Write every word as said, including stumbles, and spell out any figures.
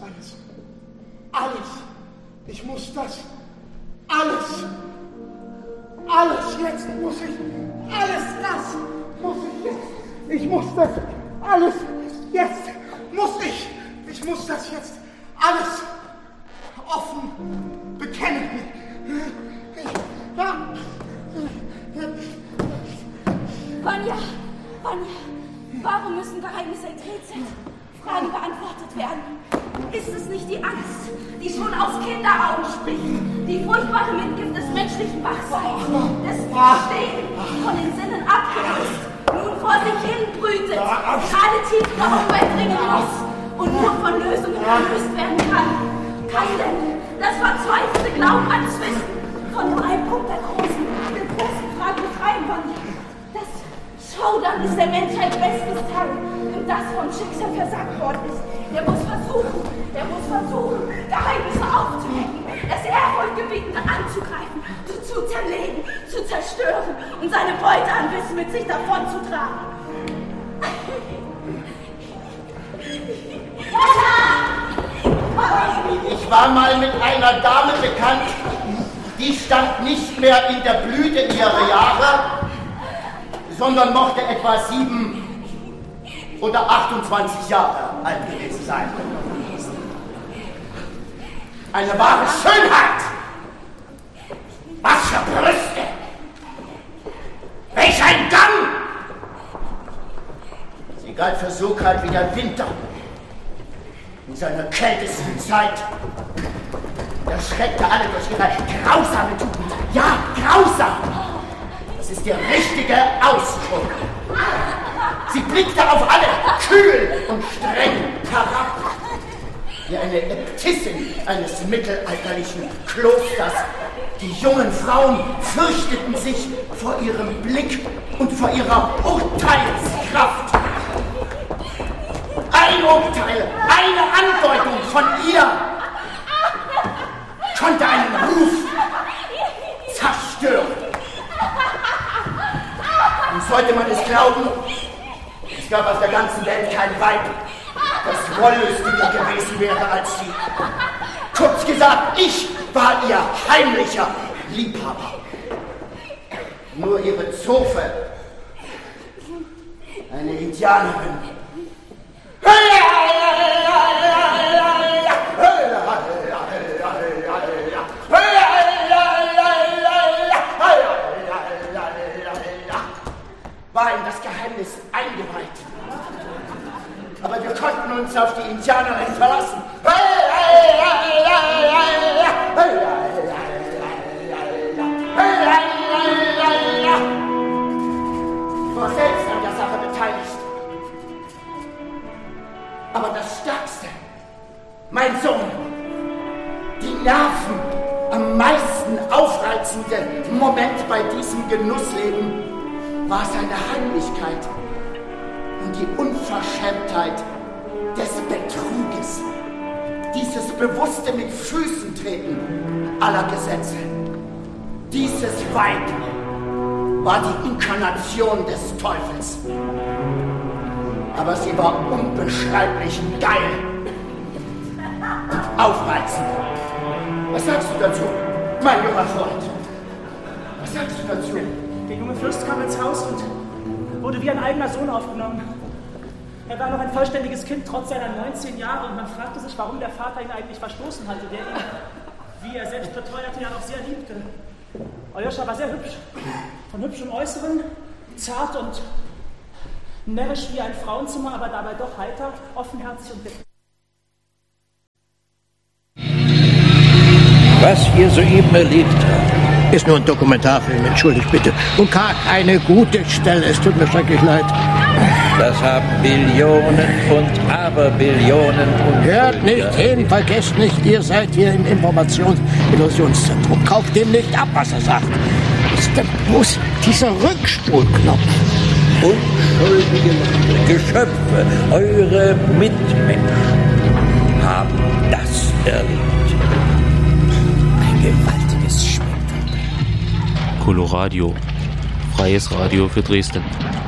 alles. Alles. Ich muss das. Alles. Alles. Jetzt muss ich. Alles das muss ich jetzt. Ich muss das. Alles. Jetzt muss ich. Ich muss das jetzt. Alles. Offen bekennen. Ich, ja. Vanya, Vanya, warum müssen Geheimnisse enthüllt sein? Fragen beantwortet werden. Ist es nicht die Angst, die schon aus Kinderaugen spricht? Die furchtbare Mitgift des menschlichen Wachseins, des Verstehen, von den Sinnen abgelöst, nun vor sich hin brütet, alle Tiefen der Umwelt dringen muss und nur von Lösungen erlöst werden kann? Kann denn das verzweifelte Glauben ans Wissen von nur einem Punkt der großen, der großen Frage befreien, Vanya? Das Schaudern ist der Menschheit bestes Teil, und das vom Schicksal versagt worden ist. Er muss versuchen, er muss versuchen, Geheimnisse aufzudecken, das Ehrfurchtgebietende anzugreifen, zu, zu zerlegen, zu zerstören und seine Beute an Wissen mit sich davonzutragen. Ich war mal mit einer Dame bekannt, die stand nicht mehr in der Blüte ihrer Jahre, sondern mochte etwa sieben oder achtundzwanzig Jahre alt gewesen sein. Eine wahre Schönheit! Was für Brüste! Welch ein Gang! Sie galt für so kalt wie der Winter in seiner kältesten Zeit. Er schreckte alle durch ihre grausame Tugend. Ja, grausam! Das ist der richtige Ausdruck. Sie blickte auf alle kühl und streng herab, wie eine Äbtissin eines mittelalterlichen Klosters. Die jungen Frauen fürchteten sich vor ihrem Blick und vor ihrer Urteilskraft. Ein Urteil, eine Andeutung von ihr konnte einen Ruf zerstören. Und sollte man es glauben, es gab auf der ganzen Welt kein Weib, das wollüstiger gewesen wäre als sie. Kurz gesagt, ich war ihr heimlicher Liebhaber. Nur ihre Zofe, eine Indianerin, war in das Geheimnis eingeweiht. Aber wir konnten uns auf die Indianerin verlassen. Ich war selbst an der Sache beteiligt. Aber das Stärkste, mein Sohn, die Nerven am meisten aufreizende Moment bei diesem Genussleben war seine Heimlichkeit und die Unverschämtheit des Betruges, dieses bewusste mit Füßen treten aller Gesetze. Dieses Weib war die Inkarnation des Teufels. Aber sie war unbeschreiblich geil und aufreizend. Was sagst du dazu, mein junger Freund? Was sagst du dazu? Der junge Fürst kam ins Haus und wurde wie ein eigener Sohn aufgenommen. Er war noch ein vollständiges Kind, trotz seiner neunzehn Jahre, und man fragte sich, warum der Vater ihn eigentlich verstoßen hatte, der ihn, wie er selbst beteuerte, ja noch sehr liebte. Aljoscha war sehr hübsch, von hübschem Äußeren, zart und närrisch wie ein Frauenzimmer, aber dabei doch heiter, offenherzig und befreit. Was ihr soeben erlebt habt, ist nur ein Dokumentarfilm, entschuldigt bitte. Und gar keine gute Stelle, es tut mir schrecklich leid. Das haben Billionen und Aberbillionen und... Hört nicht hin, vergesst nicht, ihr seid hier im Informations-Illusionszentrum. Kauft dem nicht ab, was er sagt. Was ist denn bloß dieser Rückspulknopf? Unschuldige Geschöpfe, eure Mitmenschen, haben das erlebt. Ein gewaltiges Spektakel. Coloradio, freies Radio für Dresden.